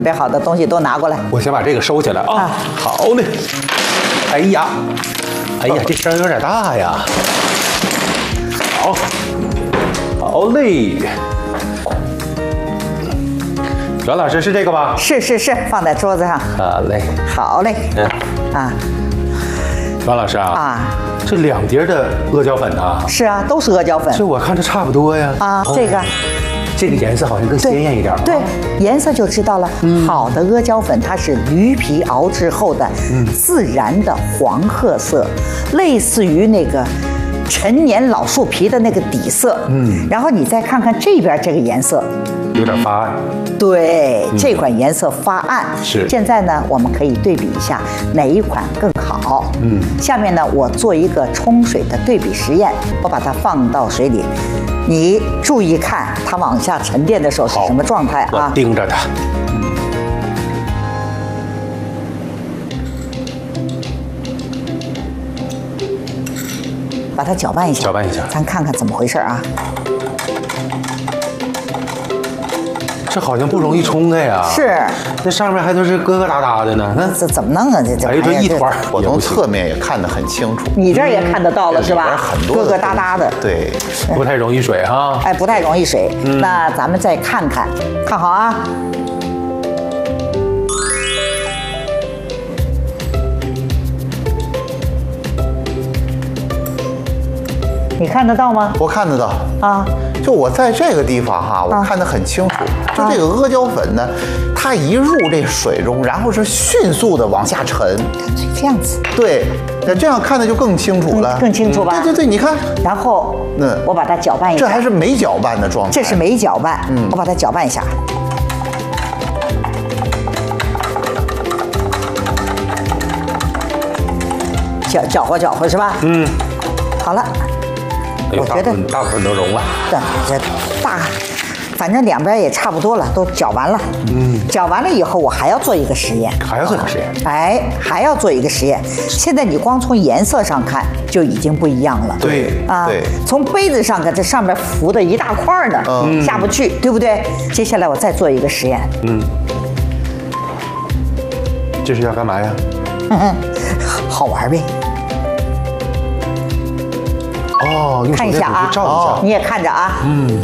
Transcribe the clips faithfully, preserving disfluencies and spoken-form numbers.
准备好的东西都拿过来。 我先把这个收起来啊。啊好嘞。哎呀，哎呀，这声有点大呀。好，好嘞。阮老师是这个吧？ 是是是，放在桌子上。 好嘞。 好嘞。嗯。啊。 阮老师啊。啊。这两碟的阿胶粉啊。是啊，都是阿胶粉。 这我看着差不多呀。 啊，这个。 这个颜色好像更鲜艳一点。 对，颜色就知道了。嗯、好的阿胶粉，它是驴皮熬制后的自然的黄褐色，嗯、类似于那个陈年老树皮的那个底色。嗯，然后你再看看这边这个颜色， 有点发暗。 对，嗯、这款颜色发暗。是。现在呢，我们可以对比一下哪一款更好。嗯。下面呢，我做一个冲水的对比实验，我把它放到水里。你注意看它往下沉淀的时候是什么状态啊？ 我盯着它。 把它搅拌一下， 搅拌一下， 咱看看怎么回事啊？ 这好像不容易冲开呀。 是。 那上面还都是疙疙瘩瘩的呢。那这怎么弄啊？这这。 哎，这一团， 我从侧面也看得很清楚。 你这儿也看得到了是吧？ 很多疙疙瘩瘩的。 对， 不太容易水哈。 哎，不太容易水。嗯、那咱们再看看，看好啊。你看得到吗？ 我看得到啊。 就我在这个地方哈，我看得很清楚。啊、就这个阿胶粉呢，它一入这水中，然后是迅速的往下沉。 这样子。 对，那这样看的就更清楚了。 嗯、更清楚吧？ 对对对，你看。 然后，嗯，我把它搅拌一下。 这还是没搅拌的状态。 这是没搅拌。嗯，我把它搅拌一下。搅搅和搅和是吧？嗯。好了。我觉得大部分都融了。 对，这大，反正两边也差不多了，都搅完了。嗯，搅完了以后，我还要做一个实验。 还要做个实验？ 哎，还要做一个实验。现在你光从颜色上看就已经不一样了。 对啊， 对。 从杯子上看，这上面浮的一大块呢，嗯、下不去，对不对？接下来我再做一个实验。 嗯。这是要干嘛呀？ 嗯，好玩呗。 哦，用手电筒去照一下， 你也看着啊。嗯，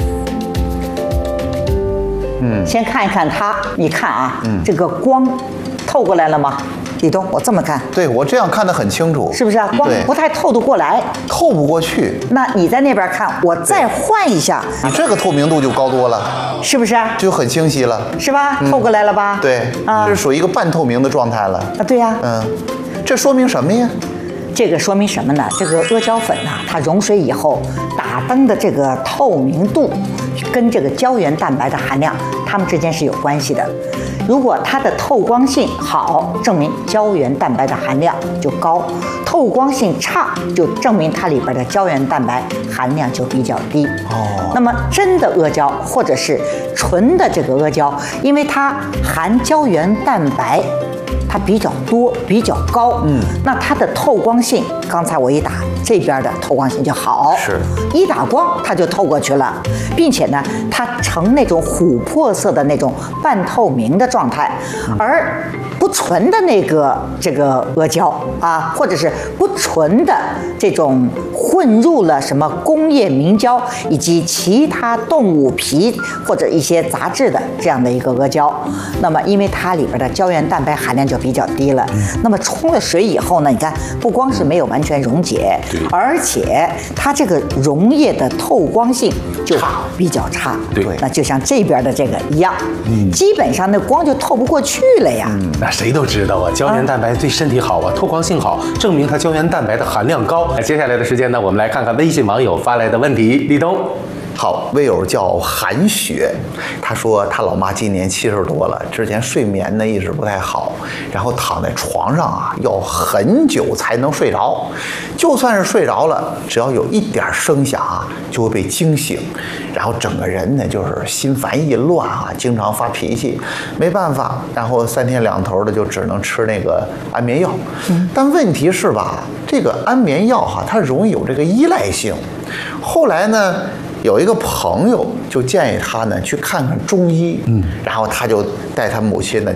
嗯，先看一看它，你看啊，嗯、这个光透过来了吗？李东，我这么看， 对我这样看得很清楚， 是不是啊？光不太透得过来， 透不过去。 那你在那边看，我再换一下， 你这个透明度就高多了， 是不是？ 就很清晰了， 是吧？透过来了吧？ 对，啊，这是属于一个半透明的状态了。 啊，对呀， 嗯，这说明什么呀？ 这个说明什么呢？这个阿胶粉呐、啊，它溶水以后打灯的这个透明度，跟这个胶原蛋白的含量，它们之间是有关系的。如果它的透光性好，证明胶原蛋白的含量就高；透光性差，就证明它里边的胶原蛋白含量就比较低。哦。那么真的阿胶或者是纯的这个阿胶，因为它含胶原蛋白。它比较多，比较高，嗯，那它的透光性，刚才我一打这边的透光性就好， 是， 一打光它就透过去了，并且呢，它呈那种琥珀色的那种半透明的状态，而不纯的那个这个阿胶啊，或者是不纯的这种混入了什么工业明胶以及其他动物皮或者一些杂质的这样的一个阿胶，那么因为它里边的胶原蛋白含量就比较低了，那么冲了水以后呢，你看不光是没有完全溶解，而且它这个溶液的透光性就比较差， 对， 那就像这边的这个一样，嗯，基本上那光就透不过去了呀。 嗯，那谁都知道啊，胶原蛋白对身体好啊，透光性好，证明它胶原蛋白的含量高。那接下来的时间呢，我们来看看微信网友发来的问题。立冬。 好，微友叫韩雪，他说他老妈今年七十多了，之前睡眠呢一直不太好，然后躺在床上啊要很久才能睡着，就算是睡着了，只要有一点声响啊就会被惊醒，然后整个人呢就是心烦意乱啊，经常发脾气，没办法，然后三天两头的就只能吃那个安眠药。嗯，但问题是吧，这个安眠药哈、啊，它容易有这个依赖性。后来呢， 有一个朋友就建议他呢去看看中医，嗯，然后他就带他母亲呢